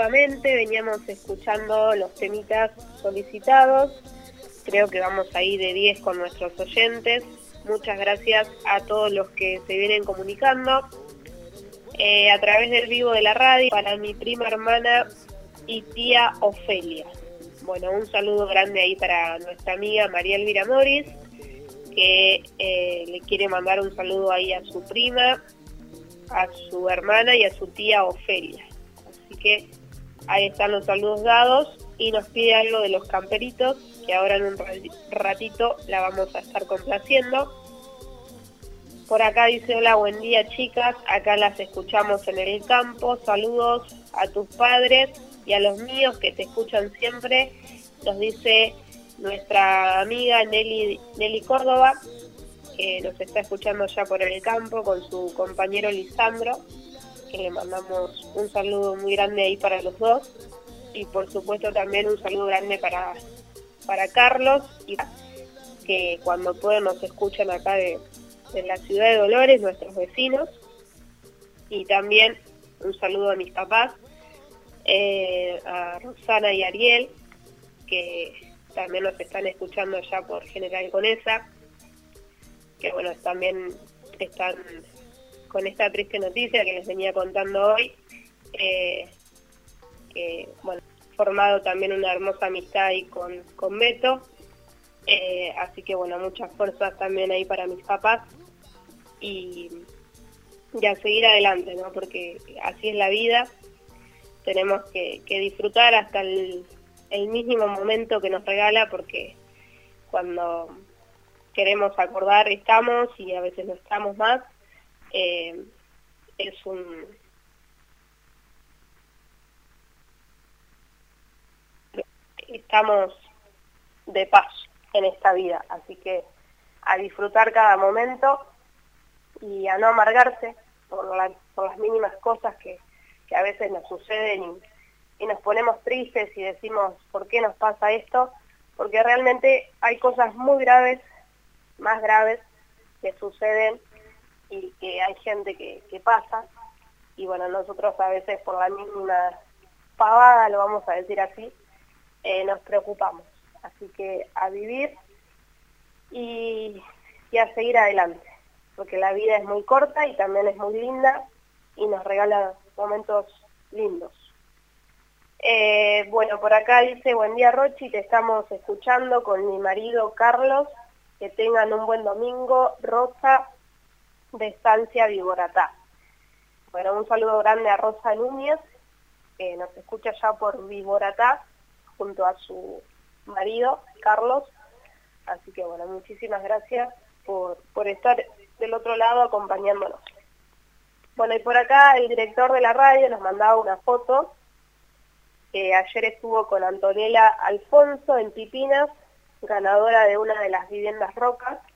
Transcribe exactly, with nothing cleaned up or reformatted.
nuevamente, veníamos escuchando los temitas solicitados, creo que vamos ahí de diez con nuestros oyentes. Muchas gracias a todos los que se vienen comunicando eh, a través del vivo de la radio para mi prima hermana y tía Ofelia. Bueno, un saludo grande ahí para nuestra amiga María Elvira Moris, que eh, le quiere mandar un saludo ahí a su prima, a su hermana y a su tía Ofelia. Así que ahí están los saludos dados y nos pide algo de Los Camperitos, que ahora en un ratito la vamos a estar complaciendo. Por acá dice: hola, buen día chicas, acá las escuchamos en el campo, saludos a tus padres y a los míos que te escuchan siempre, nos dice nuestra amiga Nelly, Nelly Córdoba, que nos está escuchando ya por el campo con su compañero Lisandro, que le mandamos un saludo muy grande ahí para los dos, y por supuesto también un saludo grande para, para Carlos, y que cuando pueden nos escuchan acá de, de la ciudad de Dolores, nuestros vecinos, y también un saludo a mis papás, eh, a Rosana y Ariel, que también nos están escuchando ya por General Conesa, que bueno, también están con esta triste noticia que les venía contando hoy, eh, que bueno, he formado también una hermosa amistad ahí con, con Beto, eh, así que bueno, muchas fuerzas también ahí para mis papás, y, y a seguir adelante, ¿no? Porque así es la vida, tenemos que, que disfrutar hasta el, el mínimo momento que nos regala, porque cuando queremos acordar estamos y a veces no estamos más, eh, es un estamos de paso en esta vida, así que a disfrutar cada momento y a no amargarse por, la, por las mínimas cosas que, que a veces nos suceden y, y nos ponemos tristes y decimos ¿por qué nos pasa esto? Porque realmente hay cosas muy graves, más graves, que suceden y que hay gente que, que pasa, y bueno, nosotros a veces por la mínima pavada, lo vamos a decir así, eh, nos preocupamos. Así que a vivir y, y a seguir adelante, porque la vida es muy corta y también es muy linda y nos regala momentos lindos. Eh, bueno, por acá dice: buen día Rochi, te estamos escuchando con mi marido Carlos, que tengan un buen domingo, Rosa de Estancia Viboratá. Bueno, un saludo grande a Rosa Núñez, que nos escucha ya por Viboratá, junto a su marido Carlos, así que bueno, muchísimas gracias por, por estar del otro lado acompañándonos. Bueno, y por acá el director de la radio nos mandaba una foto, que ayer estuvo con Antonella Alfonso en Pipinas, ganadora de una de las viviendas Rocas,